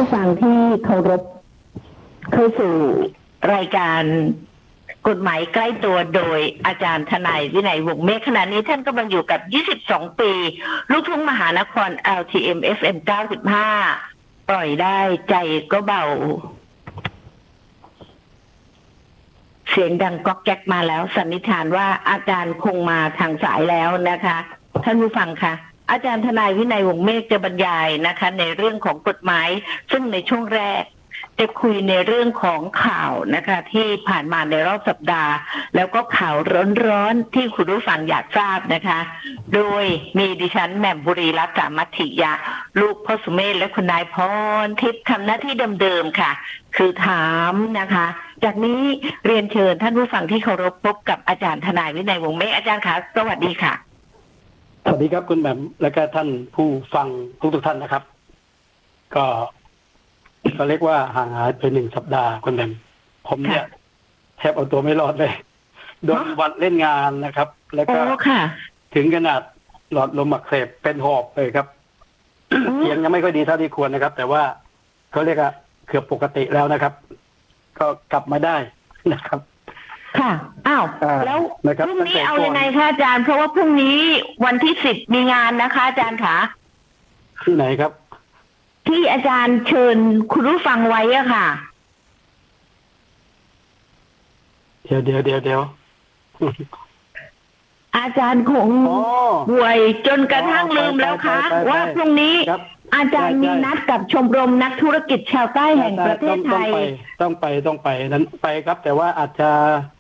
ฟังที่เคารพเข้าสู่รายการกฎหมายใกล้ตัวโดยอาจารย์ทนายวินัยวงศ์เมฆขณะนี้ท่านกำลังอยู่กับ22 ปีลูกทุ่งมหานคร LTM FM 95ปล่อยได้ใจก็เบาเสียงดังก๊อกแก๊กมาแล้วสันนิษฐานว่าอาจารย์คงมาทางสายแล้วนะคะท่านผู้ฟังคะอาจารย์ทนายวินัยวงศ์เมฆจะบรรยายนะคะในเรื่องของกฎหมายซึ่งในช่วงแรกจะคุยในเรื่องของข่าวนะคะที่ผ่านมาในรอบสัปดาห์แล้วก็ข่าวร้อนๆที่คุณผู้ฟังอยากทราบนะคะโดยมีดิฉันแหม่มบุรีรัตน์สามัคคิยะลูกพ่อสุเมธและคุณนายพรทิพย์ทำหน้าที่เดิมๆค่ะคือถามนะคะจากนี้เรียนเชิญท่านผู้ฟังที่เคารพพบกับอาจารย์ทนายวินัยวงศ์เมฆอาจารย์คะสวัสดีค่ะสวัสดีครับคุณแหม่มและก็ท่านผู้ฟังทุกท่านนะครับก็เรียกว่าห่างหายไป1 สัปดาห์คุณแหม่มผมเนี่ยแทบเอาตัวไม่รอดเลยโดนวันเล่นงานนะครับแล้วก็ถึงขนาดหลอดลมอักเสบเป็นหอบเลยครับเสียงยังไม่ค่อยดีเท่าที่ควรนะครับแต่ว่าเขาเรียกว่าเกือบปกติแล้วนะครับก็กลับมาได้นะครับค่ะอ้าวแล้วพรุ่งนี้เอายังไงคะอาจารย์เพราะว่าพรุ่งนี้วันที่10มีงานนะคะอาจารย์คะที่ไหนครับที่อาจารย์เชิญคุณผู้ฟังไว้อะค่ะเดี๋ยวอาจารย์คงป่วยจนกระทั่งลืมแล้วคะว่าพรุ่งนี้อาจารย์มีนัดกับชมรมนักธุรกิจชาวใต้แห่งประเทศไทยต้องไปนั้นไปครับแต่ว่าอาจจะ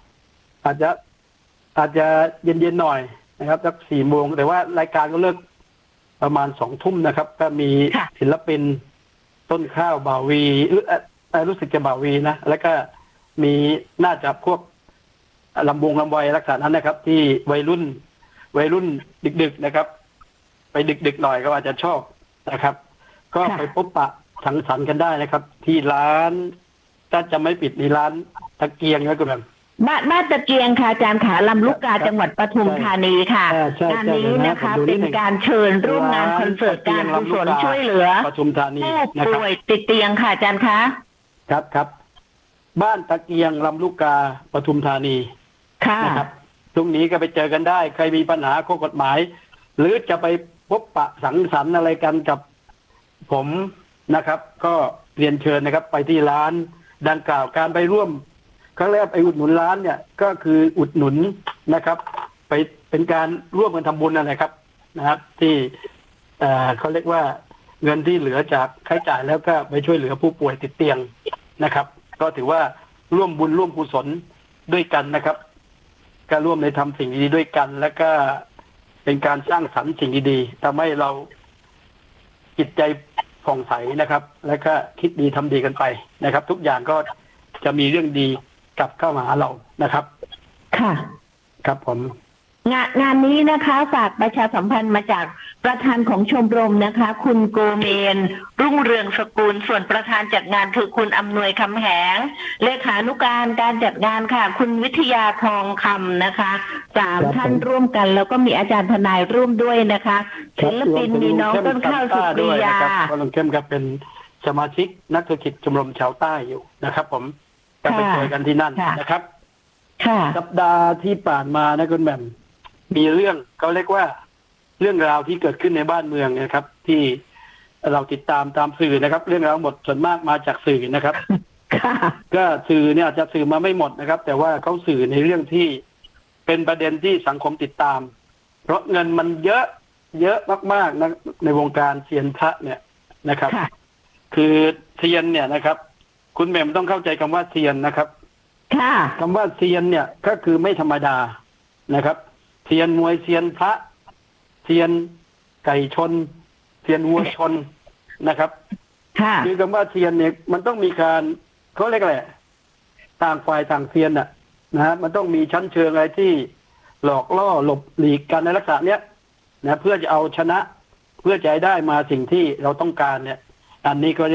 เย็นๆหน่อยนะครับสัก4 โมงแต่ว่ารายการก็เลิกประมาณ2 ทุ่มนะครับก็มีศิลปินต้นข้าวบ่าวีรู้สึกจะบ่าวีนะแล้วก็มีน่าจะพวกลำวงลำไยลักษณะนั้นนะครับที่วัยรุ่นดึกๆนะครับไปดึกๆหน่อยก็อาจจะชอบนะครับก็ไปพบปะสังสรรค์กันได้นะครับที่ร้านถ้าจะไม่ปิดในร้านตะเกียงนะคุณแม่บ้านตะเกียงค่ะอาจารย์ขาลำลูกกาจังหวัดปทุมธานีค่ะงานนี้นะคะเป็นการเชิญร่วมงานคอนเสิร์ตการกุศลช่วยเหลือปทุมธานีผู้ป่วยติดเตียงค่ะอาจารย์คะครับบ้านตะเกียงลำลูกกาปทุมธานีค่ะนะครับตรงนี้ก็ไปเจอกันได้ใครมีปัญหาข้อกฎหมายหรือจะไปพบปะสังสรรค์อะไรกันกับผมนะครับก็เรียนเชิญนะครับไปที่ร้านดังกล่าวการไปร่วมครั้งแรกไปอุดหนุนร้านเนี่ยก็คืออุดหนุนนะครับไปเป็นการร่วมกันทำบุญนะครับที่เขาเรียกว่าเงินที่เหลือจากค่าใช้จ่ายแล้วก็ไปช่วยเหลือผู้ป่วยติดเตียงนะครับก็ถือว่าร่วมบุญร่วมกุศลด้วยกันนะครับก็ร่วมในทำสิ่งดีๆด้วยกันแล้วก็เป็นการสร้างสรรค์สิ่งดีๆทำให้เราจิตใจผ่องใสนะครับแล้วก็คิดดีทำดีกันไปนะครับทุกอย่างก็จะมีเรื่องดีกลับเข้ามาหาเรานะครับค่ะครับผมงานนี้นะคะฝากประชาสัมพันธ์มาจากประธานของชมรมนะคะคุณโกเมนรุ่งเรืองสกุลส่วนประธานจัดงานคือคุณอำนวยคำแหงเลขานุการการจัดงานค่ะคุณวิทยาทองคำนะคะ3 ท่านร่วมกันแล้วก็มีอาจารย์ทนายร่วมด้วยนะคะศิลปินมีน้องต้นข้าวสุปรียาก็ลงเข้มครับเป็นสมาชิกนักธุรกิจชมรมชาวใต้อยู่นะครับผมจะไปเจอกันที่นั่นนะครับสัปดาห์ที่ผ่านมานะคุณแหม่มมีเรื่องเขาเรียกว่าเรื่องราวที่เกิดขึ้นในบ้านเมืองนะครับที่เราติดตามสื่อนะครับเรื่องราวหมดส่วนมากมาจากสื่อนะครับก็สื่อเนี่ยอาจจะสื่อมาไม่หมดนะครับแต่ว่าเขาสื่อในเรื่องที่เป็นประเด็นที่สังคมติดตามเพราะเงินมันเยอะมากๆนะในวงการเซียนพระเนี่ยนะครับคือเซียนเนี่ยนะครับคุณแหม่มต้องเข้าใจคำว่าเซียนนะครับคำว่าเซียนเนี่ยก็คือไม่ธรรมดานะครับเซียนมวยเซียนพระเซียนไก่ชนเซียนวัวชนนะครับคือคำว่าเซียนเนี่ยมันต้องมีการเขาเรียกอะไรต่างฝ่ายต่างเซียนนะฮะมันต้องมีชั้นเชิงอะไรที่หลอกล่อหลบหลีกกันในลักษณะเนี้ยนะเพื่อจะเอาชนะเพื่อจะได้มาสิ่งที่เราต้องการเนี่ยอันนี้ก็